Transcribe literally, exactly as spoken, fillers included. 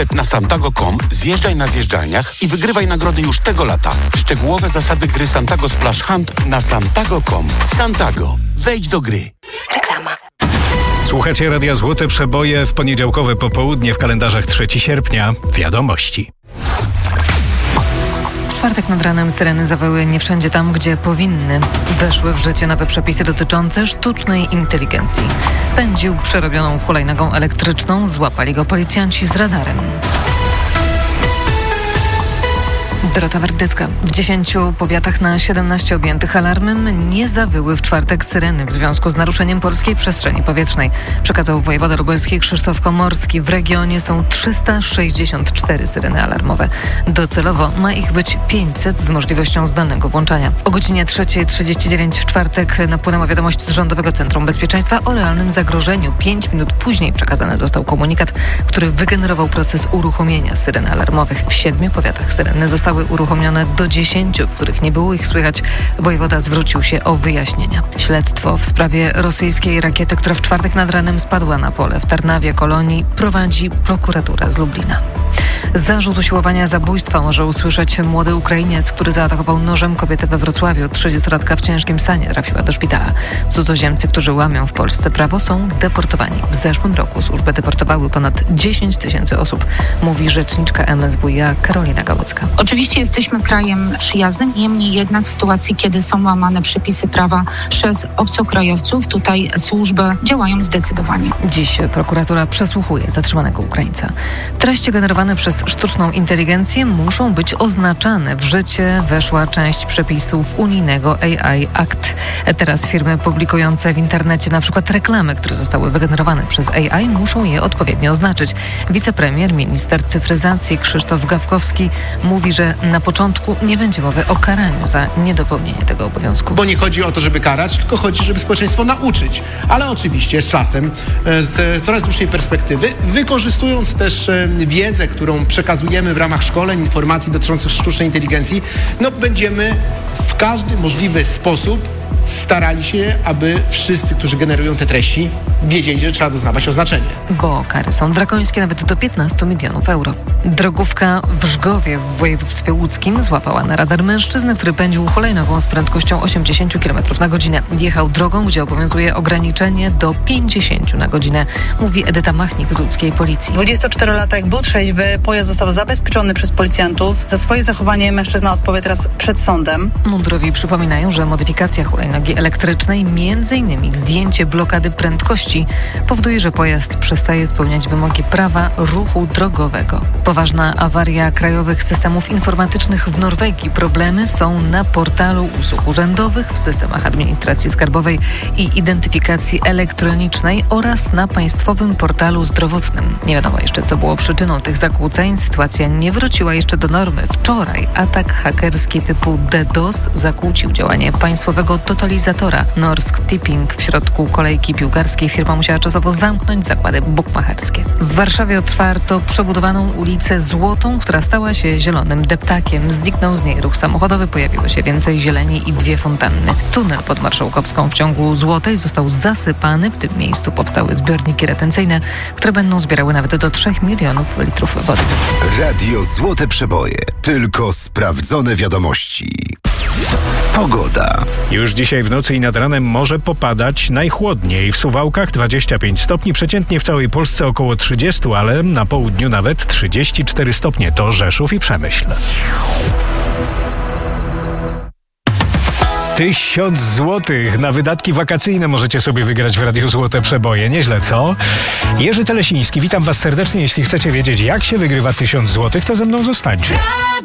Na santago kropka com zjeżdżaj na zjeżdżalniach i wygrywaj nagrody już tego lata. Szczegółowe zasady gry Santago Splash Hunt na santago kropka com. Santago. Wejdź do gry. Reklama. Słuchacie Radia Złote Przeboje w poniedziałkowe popołudnie w kalendarzach trzeciego sierpnia. Wiadomości. W czwartek nad ranem syreny zawyły nie wszędzie tam, gdzie powinny. Weszły w życie nowe przepisy dotyczące sztucznej inteligencji. Pędził przerobioną hulajnogą elektryczną, złapali go policjanci z radarem. Dorota Werdycka. W dziesięciu powiatach na siedemnaście objętych alarmem nie zawyły w czwartek syreny w związku z naruszeniem polskiej przestrzeni powietrznej. Przekazał wojewoda lubelski Krzysztof Komorski. W regionie są trzysta sześćdziesiąt cztery syreny alarmowe. Docelowo ma ich być pięćset z możliwością zdalnego włączania. O godzinie trzeciej trzydzieści dziewięć w czwartek napłynęła wiadomość z Rządowego Centrum Bezpieczeństwa o realnym zagrożeniu. Pięć minut później przekazany został komunikat, który wygenerował proces uruchomienia syren alarmowych. W siedmiu powiatach syreny zostały uruchomione do dziesięciu, w których nie było ich słychać. Wojewoda zwrócił się o wyjaśnienia. Śledztwo w sprawie rosyjskiej rakiety, która w czwartek nad ranem spadła na pole w Tarnawie, Kolonii, prowadzi prokuratura z Lublina. Zarzut usiłowania zabójstwa może usłyszeć młody Ukrainiec, który zaatakował nożem kobietę we Wrocławiu. trzydziestolatka w ciężkim stanie trafiła do szpitala. Cudzoziemcy, którzy łamią w Polsce prawo, są deportowani. W zeszłym roku służby deportowały ponad dziesięć tysięcy osób, mówi rzeczniczka M S W i a Karolina Gałecka. Oczywiście jesteśmy krajem przyjaznym, niemniej jednak w sytuacji, kiedy są łamane przepisy prawa przez obcokrajowców, tutaj służby działają zdecydowanie. Dziś prokuratura przesłuchuje zatrzymanego Ukraińca. Treści generowane przez sztuczną inteligencję muszą być oznaczane. W życie weszła część przepisów unijnego A I Act. Teraz firmy publikujące w internecie na przykład reklamy, które zostały wygenerowane przez A I, muszą je odpowiednio oznaczyć. Wicepremier, minister cyfryzacji Krzysztof Gawkowski mówi, że na początku nie będzie mowy o karaniu za niedopełnienie tego obowiązku. Bo nie chodzi o to, żeby karać, tylko chodzi, żeby społeczeństwo nauczyć. Ale oczywiście z czasem, z coraz dłuższej perspektywy, wykorzystując też wiedzę, którą przekazujemy w ramach szkoleń, informacji dotyczących sztucznej inteligencji, no będziemy w każdy możliwy sposób starali się, aby wszyscy, którzy generują te treści, wiedzieli, że trzeba doznawać oznaczenie. Bo kary są drakońskie, nawet do piętnastu milionów euro. Drogówka w Żgowie w województwie łódzkim złapała na radar mężczyznę, który pędził hulajnogą z prędkością osiemdziesiąt kilometrów na godzinę. Jechał drogą, gdzie obowiązuje ograniczenie do pięćdziesiąt na godzinę, mówi Edyta Machnik z łódzkiej policji. dwudziestoczterolatek był trzeźwy, pojazd został zabezpieczony przez policjantów. Za swoje zachowanie mężczyzna odpowie teraz przed sądem. Mundurowi przypominają, że modyfikacja hulajnogi elektrycznej, między innymi zdjęcie blokady prędkości, powoduje, że pojazd przestaje spełniać wymogi prawa ruchu drogowego. Poważna awaria krajowych systemów informatycznych w Norwegii. Problemy są na portalu usług urzędowych, w systemach administracji skarbowej i identyfikacji elektronicznej oraz na państwowym portalu zdrowotnym. Nie wiadomo jeszcze, co było przyczyną tych zakłóceń. Sytuacja nie wróciła jeszcze do normy. Wczoraj atak hakerski typu DDoS zakłócił działanie państwowego totalizatora Norsk Tipping. W środku kolejki piłkarskiej firma musiała czasowo zamknąć zakłady bukmacherskie. W Warszawie otwarto przebudowaną ulicę Złotą, która stała się zielonym deptakiem. Zniknął z niej ruch samochodowy, pojawiło się więcej zieleni i dwie fontanny. Tunel pod Marszałkowską w ciągu Złotej został zasypany. W tym miejscu powstały zbiorniki retencyjne, które będą zbierały nawet do trzech milionów litrów wody. Radio Złote Przeboje. Tylko sprawdzone wiadomości. Pogoda. Już dzisiaj w nocy i nad ranem może popadać najchłodniej. W Suwałkach dwadzieścia pięć stopni, przeciętnie w całej Polsce około trzydzieści, ale na południu nawet trzydzieści cztery stopnie. To Rzeszów i Przemyśl. Tysiąc złotych na wydatki wakacyjne możecie sobie wygrać w Radiu Złote Przeboje. Nieźle, co? Jerzy Telesiński, witam was serdecznie. Jeśli chcecie wiedzieć, jak się wygrywa tysiąc złotych, to ze mną zostańcie.